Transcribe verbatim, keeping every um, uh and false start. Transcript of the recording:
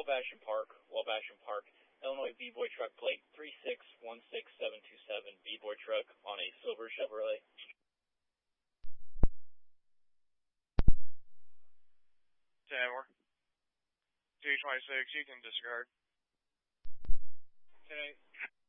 Wabash and Park, Wabash and Park, Illinois B-Boy truck plate three six one six seven two seven, B-Boy truck on a silver Chevrolet. ten four. two twenty-six, you can disregard. ten eight.